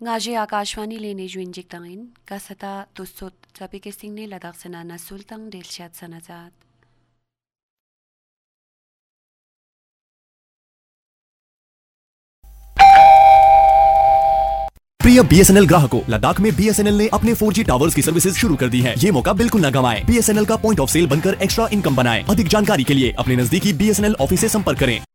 Ngaji Akashwani lene juinjik tangin, kasata tusut sabi kising ni ladak sanana sultang dilsyat sanazat. प्रिय BSNL ग्राहकों, लद्दाख में BSNL ने अपने 4G towers की services शुरू कर दी है। ये मौका बिल्कुल न गंवाएं। बीएसएनएल का पॉइंट ऑफ सेल बनकर एक्स्ट्रा इनकम बनाएं। अधिक जानकारी के लिए अपने नजदीकी बीएसएनएल ऑफिस से संपर्क करें।